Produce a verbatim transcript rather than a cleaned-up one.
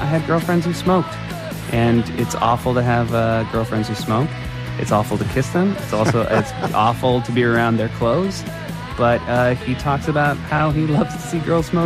had girlfriends who smoked. And it's awful to have uh, girlfriends who smoke. It's awful to kiss them. It's also it's awful to be around their clothes. But uh, he talks about how he loves to see girls smoke